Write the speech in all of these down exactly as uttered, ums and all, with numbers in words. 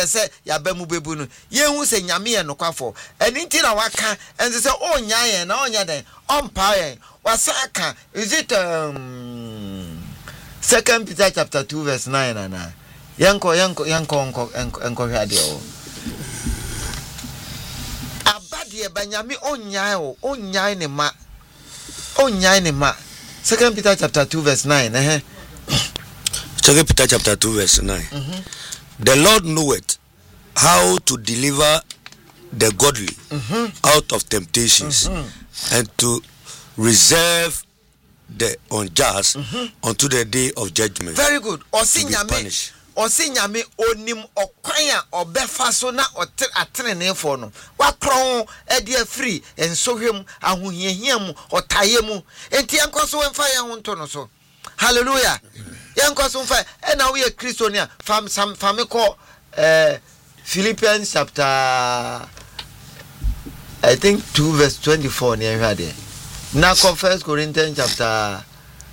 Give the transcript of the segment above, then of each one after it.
say ya be mu bebu no ye hu se nyame ye nokwafo eni nti na waka ense se onya ye na onya den ompa ye wasaka is it um Second Peter chapter two verse nine ana yanko yanko yanko yanko yanko hwade o abade banyame onya o onya ne ma onya ne ma Second Peter chapter two verse nine eh Second Peter chapter two verse nine. Mm-hmm. The Lord knoweth how to deliver the godly mm-hmm. out of temptations mm-hmm. and to reserve the unjust mm-hmm. unto the day of judgment. Very good. Osinyame osinyame onim okwanya obefa so na atrene fo no wakron e de free ensohwem ahohiahiam otayemu enti enkoso wemfa ye ho nto no so. Hallelujah. Yanko fa e na we Christiania fam sam famiko eh Philippians chapter I think two verse twenty-four near here. Now First Corinthians chapter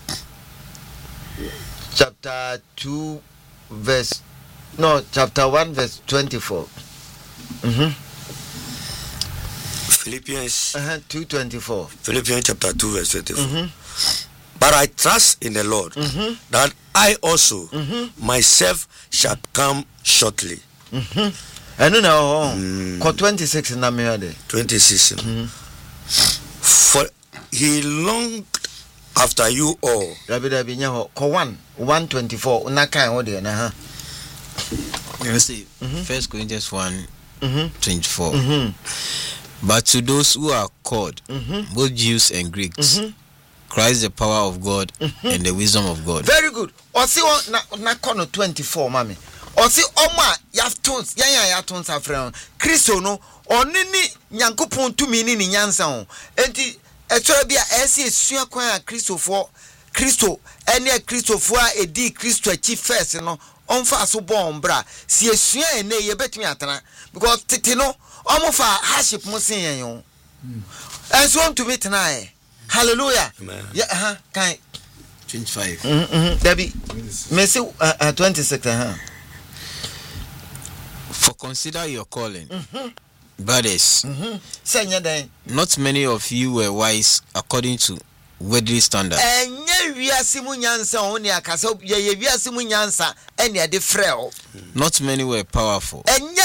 chapter two verse no chapter one verse twenty-four. Mhm. Philippians uh-huh, two twenty-four. Philippians chapter two verse twenty-four. Mhm. But I trust in the Lord mm-hmm. that I also mm-hmm. myself shall come shortly. Mhm. I don't know. Mm. twenty-six in Namia. twenty-six. Mm-hmm. For he longed after you all. Rabbi Rabbi Nyaho. Ko one one twenty-four. Unaka odi na ha. You see, First Corinthians one mm-hmm. twenty-four. Mm-hmm. But to those who are called, mm-hmm. both Jews and Greeks. Mm-hmm. Christ the power of God mm-hmm. and the wisdom of God. Very good. Osi on na na kono twenty-four mami. Osi oma yaftons yan yan yaftons afren. Kristo no onini nyankopon tumi ni ni nyansa ho. Enti etoro bia esi esua kwan a Kristofo Kristo ene Kristofo a edi Kristo achi first no onfa so bon bra. Si esua ene ye betumi atana because tete no omofa hardship mo sen yan yo. Enso on to me tonight. Hallelujah. Amen. Yeah, uh-huh. Can twenty-five. Mm-hmm. Debbie. Messi uh, uh, twenty-six. Uh-huh. For consider your calling. Mm-hmm. Brothers. Mm-hmm. Not many of you were wise according to worldly standards. Not many were powerful.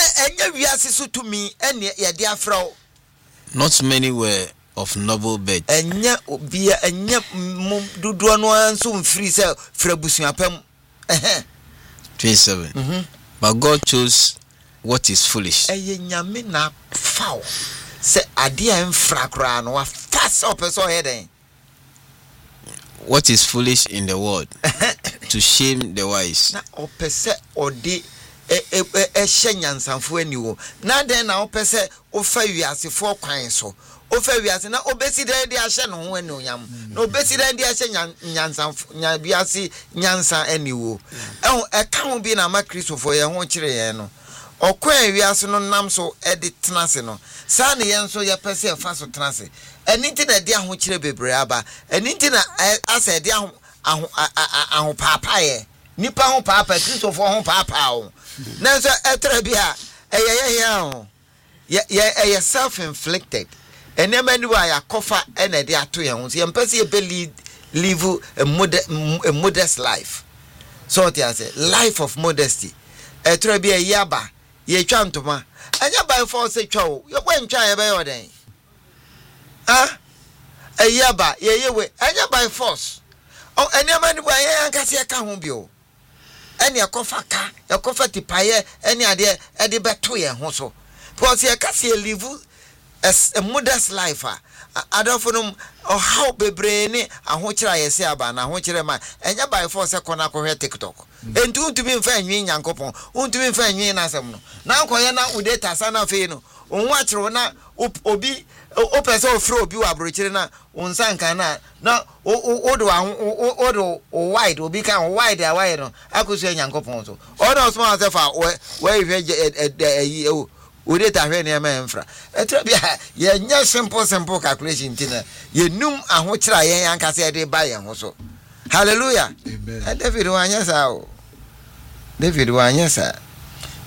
Not many were of noble birth. Enya obia enya dudu no anso mfiri se frabusuapam eh twenty-seven. Mhm. But God chose what is foolish. Eye nyame na faw se ade a mfra kra no wa fast up so heden. What is foolish in the world to shame the wise. Na opese odi e e e hyenyansanfo aniwo na den na opese ofa wiasefo kwan so ofa wiase na obesi den de ahye no ho anuonyam na obesi den de ahye nyansanfo nya biase nyansa aniwo ehun eka ho bi na ma Kristofo ye ho kire ye no okwan wiase no nam so e de tenase no sa ne ye nso ye pese e fa so tenase eni nti na de ho kire bebre aba eni nti na asa de ho aho papa ye nipa ho papa Kristofo ho papa o na so etra bia eye ye ho ye ye self inflicted enema ni wa yakofa ene de ato ye ho so ye mpese ye be live a modest a modest life so it is a life of modesty etra bia yaba ye twa ntoma anya by force twa o ye kwa ntwa ye be yo den ah ayaba ye yewe anya by force o enema ni wa ye ankase ye ka ho bio ene yakofa ka yakofa tipaye ene ade e de beto ye ho so because ye ka se live as a modest life adofo or how bebre ni ahokyira yesi aba na ahokyire ma enya by force kona ko TikTok entu ntumi mfa anwi nyankopon untumi mfa anwi na asem no na nkoye na udata sana fe no onwa akire na obi opese ofre obi wa abrochire na unsanka na na odo odo wide obi kan wide away no akoso nyankopon so odo small self we we hwe we data hwe ne ma mfra etra bia ye nya simple simple calculation tina ye num ahokyira ye yankase de ba ye ho so hallelujah amen. David wanya sa o David wanya sa